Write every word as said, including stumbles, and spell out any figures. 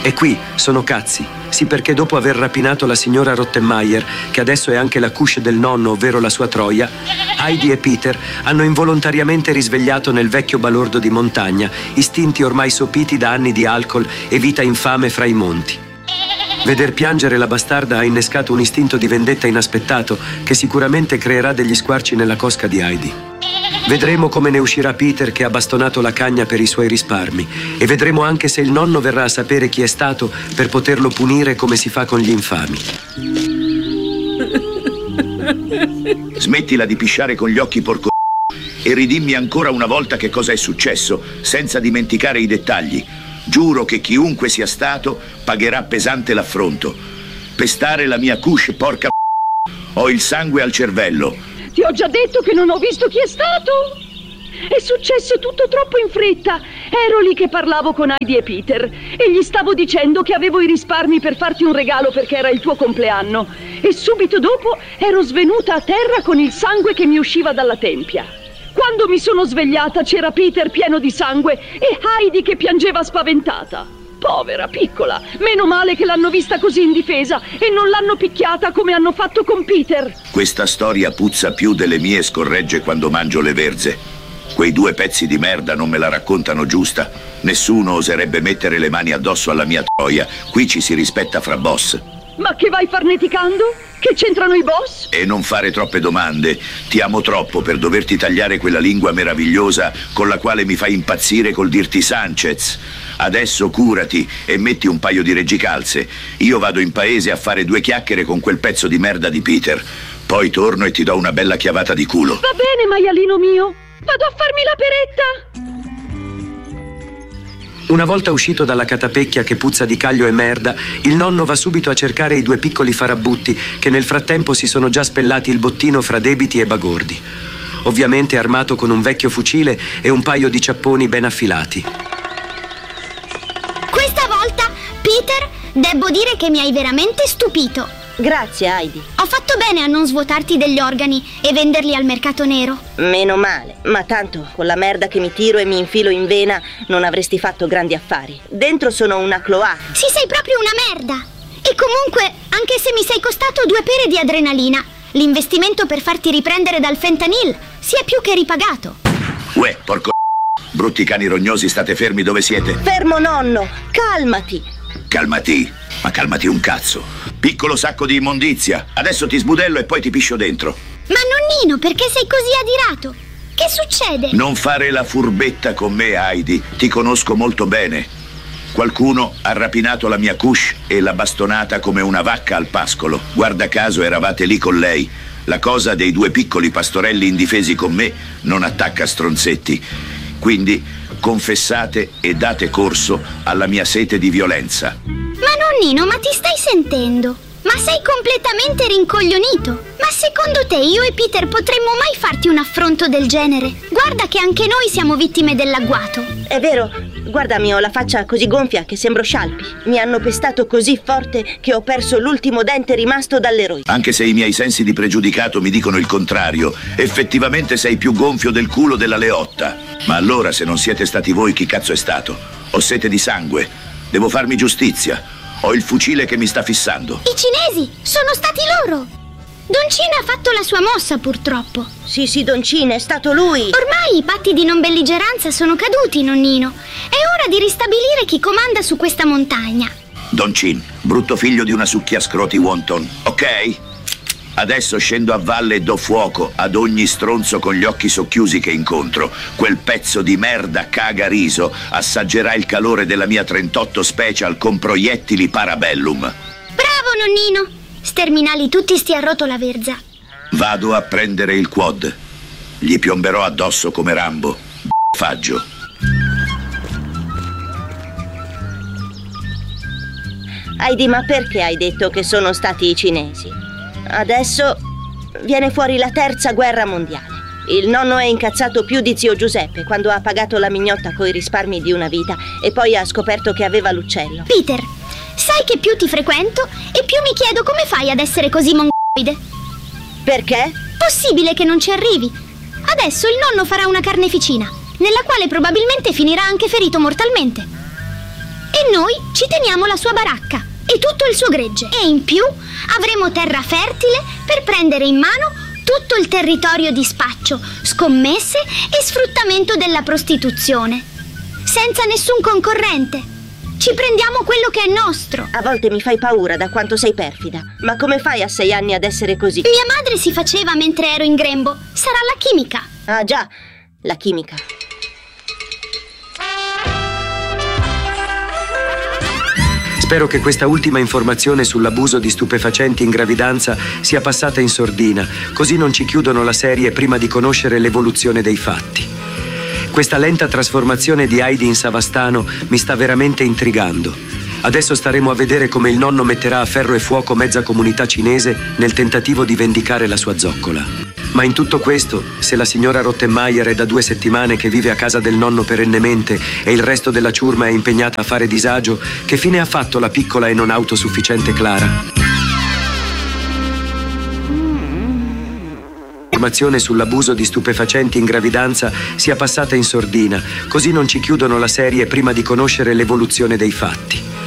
E qui sono cazzi. Sì, perché dopo aver rapinato la signora Rottenmeier, che adesso è anche la couche del nonno, ovvero la sua troia, Heidi e Peter hanno involontariamente risvegliato nel vecchio balordo di montagna istinti ormai sopiti da anni di alcol e vita infame fra i monti. Veder piangere la bastarda ha innescato un istinto di vendetta inaspettato che sicuramente creerà degli squarci nella cosca di Heidi. Vedremo come ne uscirà Peter, che ha bastonato la cagna per i suoi risparmi, e vedremo anche se il nonno verrà a sapere chi è stato per poterlo punire come si fa con gli infami. Smettila di pisciare con gli occhi, porco e ridimmi ancora una volta che cosa è successo, senza dimenticare i dettagli. Giuro che chiunque sia stato pagherà pesante l'affronto. Pestare la mia couche, porca ho il sangue al cervello. Ti ho già detto che non ho visto chi è stato. È successo tutto troppo in fretta. Ero lì che parlavo con Heidi e Peter e gli stavo dicendo che avevo i risparmi per farti un regalo perché era il tuo compleanno. E subito dopo ero svenuta a terra con il sangue che mi usciva dalla tempia. Quando mi sono svegliata c'era Peter pieno di sangue e Heidi che piangeva spaventata. Povera piccola, meno male che l'hanno vista così indifesa e non l'hanno picchiata come hanno fatto con Peter. Questa storia puzza più delle mie scorregge quando mangio le verze. Quei due pezzi di merda non me la raccontano giusta. Nessuno oserebbe mettere le mani addosso alla mia troia. Qui ci si rispetta fra boss. Ma che vai farneticando? Che c'entrano i boss? E non fare troppe domande. Ti amo troppo per doverti tagliare quella lingua meravigliosa con la quale mi fai impazzire col dirti Sanchez. Adesso curati e metti un paio di reggicalze. Io vado in paese a fare due chiacchiere con quel pezzo di merda di Peter. Poi torno e ti do una bella chiavata di culo. Va bene, maialino mio. Vado a farmi la peretta. Una volta uscito dalla catapecchia che puzza di caglio e merda, il nonno va subito a cercare i due piccoli farabutti che nel frattempo si sono già spellati il bottino fra debiti e bagordi. Ovviamente armato con un vecchio fucile e un paio di ciapponi ben affilati. Questa volta, Peter, devo dire che mi hai veramente stupito. Grazie, Heidi. Ho fatto bene a non svuotarti degli organi e venderli al mercato nero. Meno male, ma tanto con la merda che mi tiro e mi infilo in vena non avresti fatto grandi affari. Dentro sono una cloaca. Sì, sei proprio una merda. E comunque, anche se mi sei costato due pere di adrenalina, l'investimento per farti riprendere dal fentanyl si è più che ripagato. Uè, porco brutti cani rognosi, state fermi dove siete? Fermo, nonno, calmati. Calmati, ma calmati un cazzo. Piccolo sacco di immondizia. Adesso ti sbudello e poi ti piscio dentro. Ma nonnino, perché sei così adirato? Che succede? Non fare la furbetta con me, Heidi. Ti conosco molto bene. Qualcuno ha rapinato la mia couche e l'ha bastonata come una vacca al pascolo. Guarda caso eravate lì con lei. La cosa dei due piccoli pastorelli indifesi con me non attacca stronzetti. Quindi confessate e date corso alla mia sete di violenza. Ma nonnino, ma ti stai sentendo? Ma sei completamente rincoglionito. Ma secondo te io e Peter potremmo mai farti un affronto del genere? Guarda che anche noi siamo vittime dell'agguato. È vero, guardami, ho la faccia così gonfia che sembro scialpi. Mi hanno pestato così forte che ho perso l'ultimo dente rimasto dall'eroe. Anche se i miei sensi di pregiudicato mi dicono il contrario, effettivamente sei più gonfio del culo della Leotta. Ma allora, se non siete stati voi, chi cazzo è stato? Ho sete di sangue. Devo farmi giustizia. Ho il fucile che mi sta fissando. I cinesi! Sono stati loro! Don Cine ha fatto la sua mossa, purtroppo. Sì, sì, Don Cine, è stato lui. Ormai i patti di non belligeranza sono caduti, nonnino. È ora di ristabilire chi comanda su questa montagna. Don Cin, brutto figlio di una succhiascroti wonton, ok? Adesso scendo a valle e do fuoco ad ogni stronzo con gli occhi socchiusi che incontro. Quel pezzo di merda caga riso assaggerà il calore della mia trentotto Special con proiettili Parabellum. Bravo, nonnino! Sterminali tutti sti a rotola verza. Vado a prendere il quad. Gli piomberò addosso come Rambo. Faggio. Heidi, ma perché hai detto che sono stati i cinesi? Adesso viene fuori la terza guerra mondiale. Il nonno è incazzato più di zio Giuseppe quando ha pagato la mignotta coi risparmi di una vita e poi ha scoperto che aveva l'uccello. Peter, sai che più ti frequento e più mi chiedo come fai ad essere così mongoloide. Perché? Possibile che non ci arrivi. Adesso il nonno farà una carneficina, nella quale probabilmente finirà anche ferito mortalmente. E noi ci teniamo la sua baracca e tutto il suo gregge. E in più avremo terra fertile per prendere in mano tutto il territorio di spaccio, scommesse e sfruttamento della prostituzione. Senza nessun concorrente. Ci prendiamo quello che è nostro. A volte mi fai paura da quanto sei perfida. Ma come fai a sei anni ad essere così? Mia madre si faceva mentre ero in grembo. Sarà la chimica. Ah già, la chimica. Spero che questa ultima informazione sull'abuso di stupefacenti in gravidanza sia passata in sordina, così non ci chiudono la serie prima di conoscere l'evoluzione dei fatti. Questa lenta trasformazione di Heidi in Savastano mi sta veramente intrigando. Adesso staremo a vedere come il nonno metterà a ferro e fuoco mezza comunità cinese nel tentativo di vendicare la sua zoccola. Ma in tutto questo, se la signora Rottenmeier è da due settimane che vive a casa del nonno perennemente e il resto della ciurma è impegnata a fare disagio, che fine ha fatto la piccola e non autosufficiente Clara? L'informazione sull'abuso di stupefacenti in gravidanza sia passata in sordina, così non ci chiudono la serie prima di conoscere l'evoluzione dei fatti.